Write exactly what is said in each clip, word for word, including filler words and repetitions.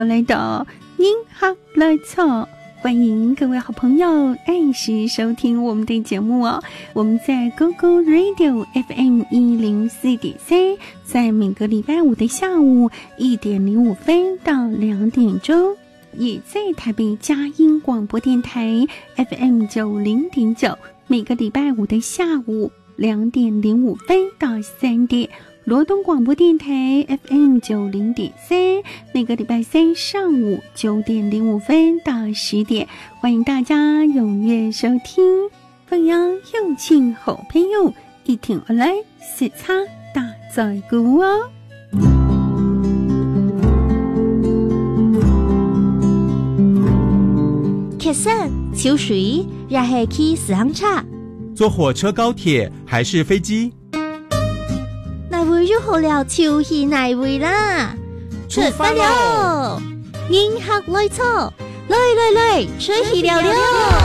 来到音乐来草，欢迎各位好朋友按时收听我们的节目哦。我们在 Go Go Radio F M 一零四点三，在每个礼拜五的下午一点零五分到两点钟，也在台北佳音广播电台 F M 九零点九，每个礼拜五的下午两点零五分到三点。罗东广播电台 F M 九零点三，每个礼拜三上午九点零五分到十点，欢迎大家踊跃收听。欢迎有请好朋友一同来四叉大在鼓哦。 客山、秋水，然后去四行车， 坐火车、高铁还是飞机？ 那位就好了，秋喜那位啦， 出发喽！ 音乐来草，來來來，出去聊聊。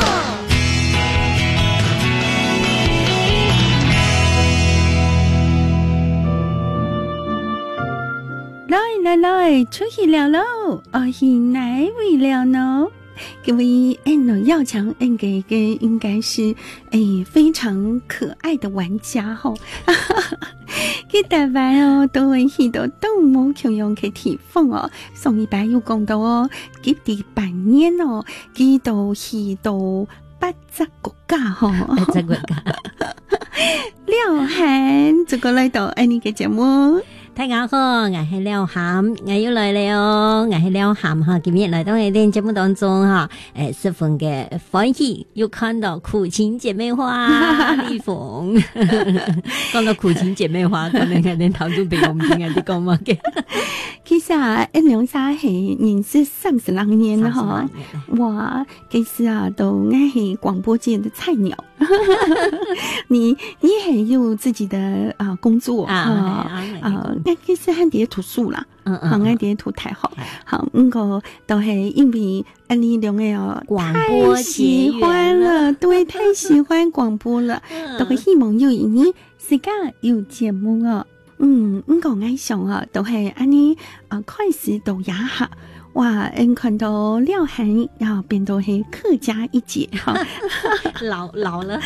來來來，出去聊聊，哦，是哪位聊呢？各位 N 要强 N 给个应该是哎非常可爱的玩家吼、哦，给大白哦都会许多动物球用给提供哦，送一百有讲到哦，给第半年哦，给到许多八十国家吼， 八十国家， 廖涵这个来到安尼嘅节目。 大家好，我係廖涵，我又來了，我係廖涵哈。今日來到我哋節目當中哈，誒，十分嘅歡喜，又看到苦情姐妹花李鳳，講到苦情姐妹花，可能係啲頭先俾我唔知係啲講乜嘅。 其實啊，一兩沙係認識三十兩年啦哈，哇，其實啊都我係廣播界的菜鳥。你你還有自己的啊、呃、工作啊啊，那其實很啲圖書啦，嗯嗯，很啲圖太好，好，唔過都係因為安利兩個廣播太喜歡了，對，太喜歡廣播了，都會希望有一年自家有節目啊，嗯，唔過我想啊，都係安尼啊開始到也下。哇！嗯，看到廖涵要變到係客家一姐哈， 老老了。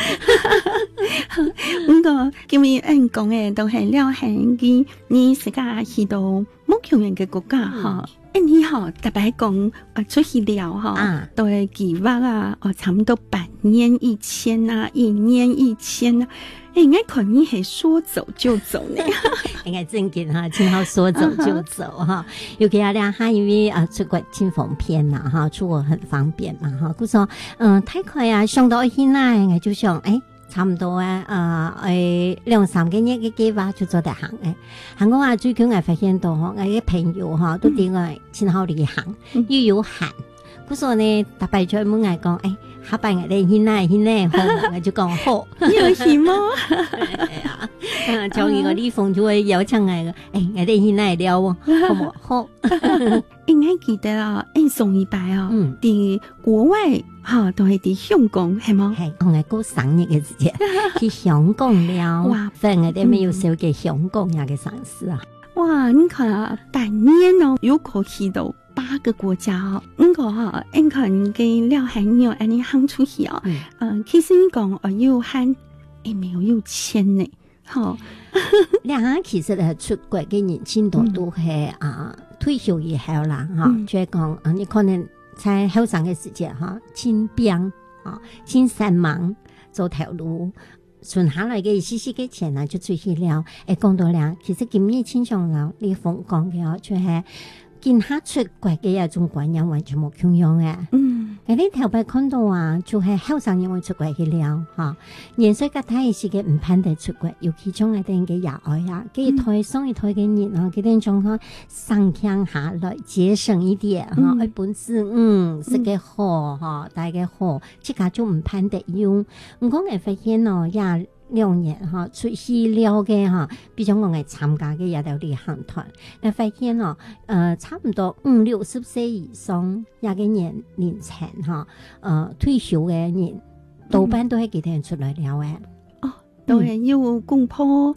唔過因為嗯講嘅都係廖涵嘅，你自家去到冇窮人嘅國家哈，誒你好特別講啊出去聊哈，都係計劃啊，哦差唔多半年一千啊，一年一千啊。哎，我看你係說走就走呢， 應該正經哈，正好說走就走哈。尤其阿亮哈，因為啊出國真方便呐哈，出國很方便嘛哈。佢說嗯太快啊，上到去那我就想誒，差唔多啊，啊誒兩三個月嘅計劃就做得行誒。行我話最近我發現到嗬，我嘅朋友哈都點我真好嚟行，又有限。佢說呢，特別在問我講誒。下擺我哋現在現在好，我就講好， 有戲嗎？ 係啊，就呢個李鳳就會邀請我嘅，誒，我哋現在聊喎，好唔好？ 應該記得啊，誒，上一擺啊，嗯，喺國外嚇都係喺香港，係嗎？ 係，我係過生日嘅時間去香港聊，哇，反而我哋沒有少嘅香港呀嘅城市啊， 哇，你看啊，半年哦，有可去到。八個國家哦，唔過哈，你看嘅廖涵有安尼行出去哦，嗯，其實你講哦有涵，誒沒有有錢呢，好， 廖涵其實係出國嘅年輕度都係啊退休以後啦，哈，即係講啊，你可能在後生嘅時間哈，千兵啊，千三忙做條路。存下來嘅少少嘅錢啊，就出去了。誒，講到了，其實今日清上樓李鳳講嘅，就係。見他出國嘅一種觀念完全冇共樣嘅，嗯，誒你頭擺看到啊，就係後生人會出國去了嚇，年歲較大嘅時嘅唔盼得出國，尤其將我哋嘅廿愛啊，幾台上一台嘅人啊，幾啲狀況上強下來節省一點嚇，誒、嗯、本事嗯食嘅好嚇，大嘅好，即刻就唔盼得用，唔講嘅發現哦也。兩年哈出去了嘅哈，比較我係參加嘅也有旅行團，但發現哦，呃差唔多五六十歲以上也嘅年年前哈，呃退休嘅人，多半都係幾多人出來了嘅， 哦，都係要公婆。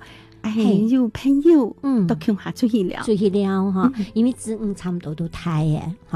哎，有朋友嗯都恐吓出去了， 出去了哈，因为子女差不多都大嘅。